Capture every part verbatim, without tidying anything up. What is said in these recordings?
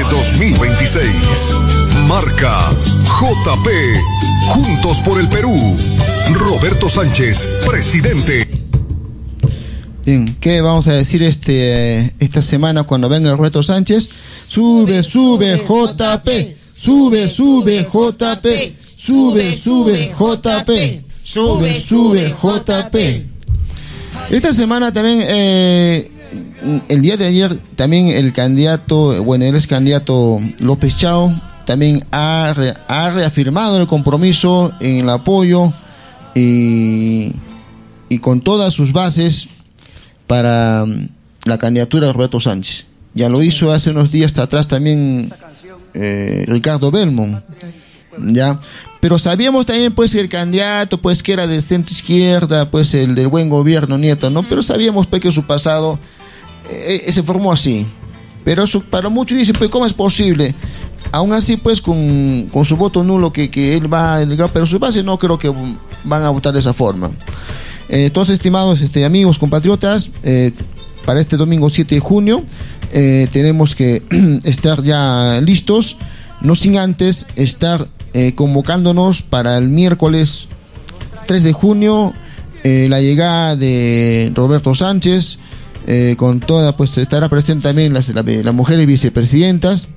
dos mil veintiséis. Marca J P. Juntos por el Perú. Roberto Sánchez, presidente. Bien, ¿qué vamos a decir este esta semana cuando venga Roberto Sánchez? Sube, sube, J P. Sube, sube, J P. Sube, sube, J P. Sube, sube, J P. Esta semana también, eh, el día de ayer, también el candidato, bueno, el ex candidato López Chao, también ha, re, ha reafirmado el compromiso en el apoyo y, y con todas sus bases para la candidatura de Roberto Sánchez. Ya lo hizo hace unos días atrás también eh, Ricardo Belmont, ya. Pero sabíamos también pues que el candidato pues que era de centro izquierda, pues el del buen gobierno Nieto, ¿no? Pero sabíamos pues que su pasado eh, se formó así. Pero eso, para muchos dicen, pues ¿cómo es posible? Aún así pues con, con su voto nulo que, que él va a elegar, pero su base no creo que van a votar de esa forma. Eh, entonces, estimados este, amigos, compatriotas, eh, para este domingo siete de junio eh, tenemos que estar ya listos, no sin antes estar Eh, convocándonos para el miércoles tres de junio, eh, la llegada de Roberto Sánchez, eh, con toda, pues estará presente también las la, la mujeres vicepresidentas,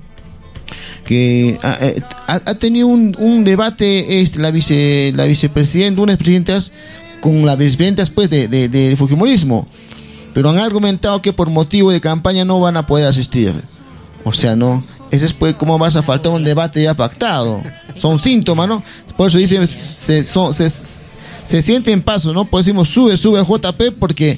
que ha, ha, ha tenido un, un debate este, la vice la vicepresidenta, unas presidentas con las vicepresidentas pues de, de, de Fujimorismo, pero han argumentado que por motivo de campaña no van a poder asistir. O sea, no, ese es pues cómo vas a faltar un debate ya pactado. Son síntomas, ¿no? Por eso dicen, se, son, se, se siente en paso, ¿no? Pues decimos, sube, sube a J P, porque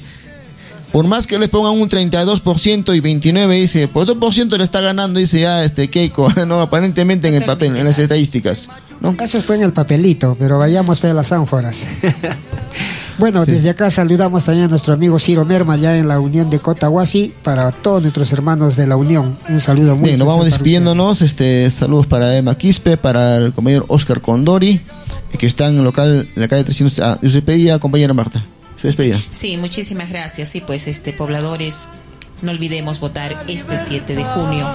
por más que le pongan un treinta y dos por ciento y veintinueve por ciento, dice, por dos por ciento le está ganando, dice ya este Keiko, ¿no? Aparentemente en el papel, en las estadísticas, ¿no? Eso es pues en el papelito, pero vayamos pues a las ánforas. Bueno, sí. Desde acá saludamos también a nuestro amigo Ciro Merma, ya en la Unión de Cotahuasi, para todos nuestros hermanos de la Unión. Un saludo muy bien, nos vamos despidiéndonos. Este, saludos para Emma Quispe, para el compañero Oscar Condori, que está en el local, en la calle trescientos. Ah, yo se despedía, compañera Marta. Su despedida. Sí, muchísimas gracias. Sí, pues, este, pobladores, no olvidemos votar este siete de junio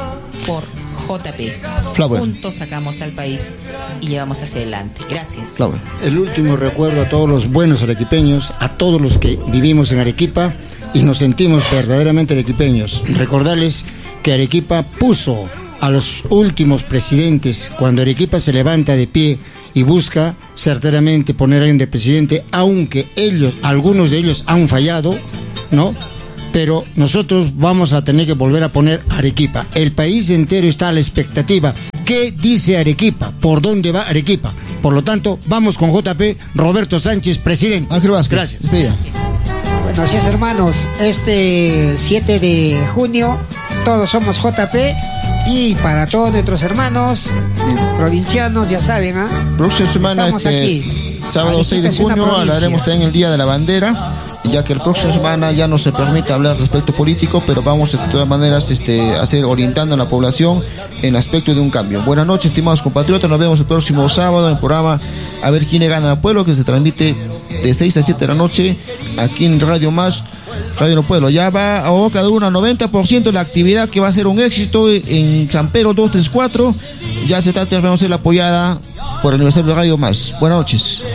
por J P. Flower. Juntos sacamos al país y llevamos hacia adelante. Gracias. Flower. El último recuerdo a todos los buenos arequipeños, a todos los que vivimos en Arequipa y nos sentimos verdaderamente arequipeños. Recordarles que Arequipa puso a los últimos presidentes, cuando Arequipa se levanta de pie y busca certeramente poner a alguien de presidente, aunque ellos, algunos de ellos han fallado, ¿no? Pero nosotros vamos a tener que volver a poner Arequipa. El país entero está a la expectativa. ¿Qué dice Arequipa? ¿Por dónde va Arequipa? Por lo tanto, vamos con J P, Roberto Sánchez, presidente. Ángel Vázquez. Gracias. Gracias. Bueno, así es, hermanos. Este siete de junio, todos somos J P. Y para todos nuestros hermanos provincianos, ya saben, ¿ah? ¿eh? Próxima semana, estamos este, aquí. sábado seis de junio, hablaremos también el Día de la Bandera, ya que el próximo semana ya no se permite hablar respecto político, pero vamos de todas maneras este, a hacer orientando a la población en el aspecto de un cambio. Buenas noches, estimados compatriotas, nos vemos el próximo sábado en el programa A ver quién le gana al pueblo, que se transmite de seis a siete de la noche aquí en Radio Más, Radio No Pueblo. Ya va a boca de una noventa por ciento de la actividad, que va a ser un éxito en San Pedro dos tres cuatro. Ya se está terminando de ser apoyada por el aniversario de Radio Más. Buenas noches.